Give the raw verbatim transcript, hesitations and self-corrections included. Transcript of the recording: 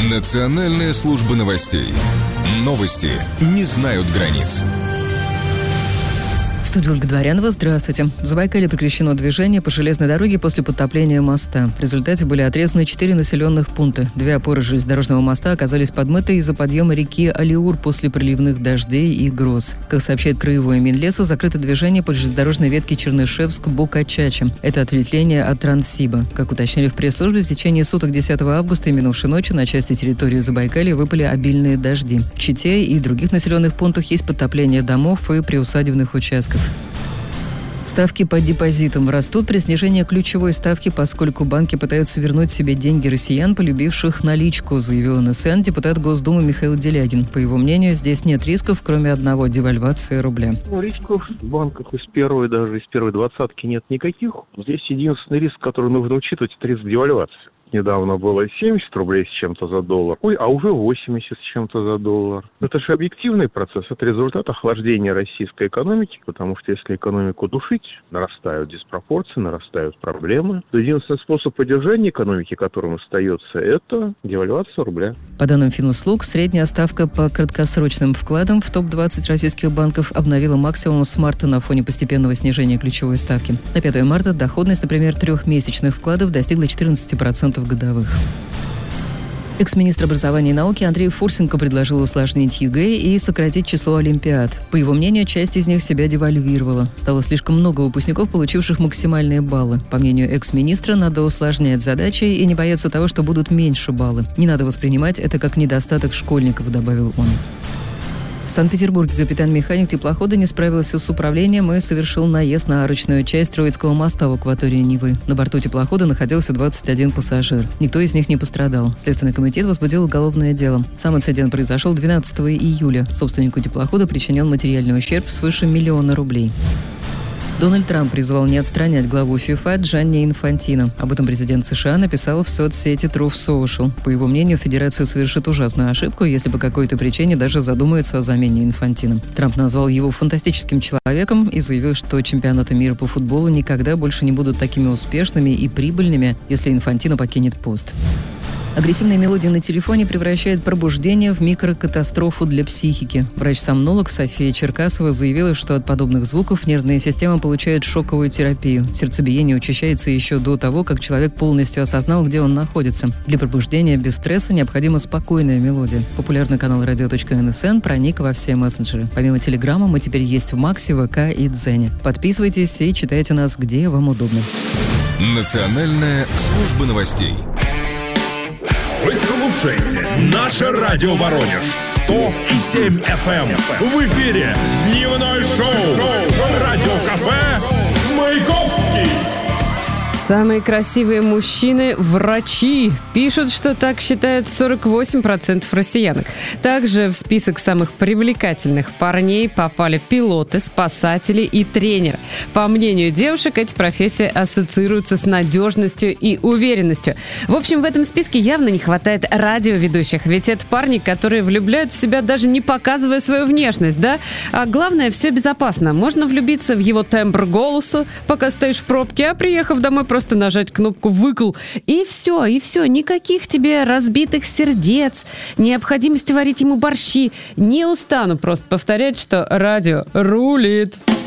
Национальная служба новостей. Новости не знают границ. В студии Ольга Дворянова. Здравствуйте. В Забайкалье прекращено движение по железной дороге после подтопления моста. В результате были отрезаны четыре населенных пункта. Две опоры железнодорожного моста оказались подмыты из-за подъема реки Алиур после проливных дождей и гроз. Как сообщает краевое Минлеса, закрыто движение по железнодорожной ветке Чернышевск-Букачачи. Это ответвление от Транссиба. Как уточнили в пресс-службе, в течение суток десятого августа и минувшей ночи на части территории Забайкалья выпали обильные дожди. В Чите и других населенных пунктах есть подтопление домов и приусадебных участков. Ставки по депозитам растут при снижении ключевой ставки, поскольку банки пытаются вернуть себе деньги россиян, полюбивших наличку, заявил эн эс эн депутат Госдумы Михаил Делягин. По его мнению, здесь нет рисков, кроме одного – девальвации рубля. Ну, рисков в банках из первой, даже из первой двадцатки нет никаких. Здесь единственный риск, который нужно учитывать, это риск девальвации. Недавно было семьдесят рублей с чем-то за доллар, ой, а уже восемьдесят с чем-то за доллар. Это же объективный процесс, это результат охлаждения российской экономики, потому что если экономику душить, нарастают диспропорции, нарастают проблемы. Единственный способ поддержания экономики, которым остается, это девальвация рубля. По данным Финуслуг, средняя ставка по краткосрочным вкладам в топ двадцать российских банков обновила максимум с марта на фоне постепенного снижения ключевой ставки. На пятого марта доходность, например, трехмесячных вкладов достигла четырнадцать процентов годовых. Экс-министр образования и науки Андрей Фурсенко предложил усложнить ЕГЭ и сократить число олимпиад. По его мнению, часть из них себя девальвировала. Стало слишком много выпускников, получивших максимальные баллы. По мнению экс-министра, надо усложнять задачи и не бояться того, что будут меньше баллы. Не надо воспринимать это как недостаток школьников, добавил он. В Санкт-Петербурге капитан-механик теплохода не справился с управлением и совершил наезд на арочную часть Троицкого моста в акватории Невы. На борту теплохода находился двадцать один пассажир. Никто из них не пострадал. Следственный комитет возбудил уголовное дело. Сам инцидент произошел двенадцатого июля. Собственнику теплохода причинен материальный ущерб свыше миллиона рублей. Дональд Трамп призвал не отстранять главу ФИФА Джанни Инфантино. Об этом президент США написал в соцсети Truth Social. По его мнению, федерация совершит ужасную ошибку, если по какой-то причине даже задумается о замене Инфантино. Трамп назвал его фантастическим человеком и заявил, что чемпионаты мира по футболу никогда больше не будут такими успешными и прибыльными, если Инфантино покинет пост. Агрессивная мелодия на телефоне превращает пробуждение в микрокатастрофу для психики. Врач-сомнолог София Черкасова заявила, что от подобных звуков нервная система получает шоковую терапию. Сердцебиение учащается еще до того, как человек полностью осознал, где он находится. Для пробуждения без стресса необходима спокойная мелодия. Популярный канал радио точка эн эс эн проник во все мессенджеры. Помимо Телеграма мы теперь есть в Максе, ВК и Дзене. Подписывайтесь и читайте нас, где вам удобно. Национальная служба новостей. Вы слушаете наше радио Воронеж сто семь эф эм. В эфире дневное шоу Радио-кафе Маяковский. Самые красивые мужчины – врачи. Пишут, что так считают сорок восемь процентов россиянок. Также в список самых привлекательных парней попали пилоты, спасатели и тренеры. По мнению девушек, эти профессии ассоциируются с надежностью и уверенностью. В общем, в этом списке явно не хватает радиоведущих. Ведь это парни, которые влюбляют в себя, даже не показывая свою внешность, да? А главное, все безопасно. Можно влюбиться в его тембр голоса, пока стоишь в пробке, а приехав домой, просто нажать кнопку «выкл». И все, и все. Никаких тебе разбитых сердец, необходимости варить ему борщи. Не устану просто повторять, что радио рулит.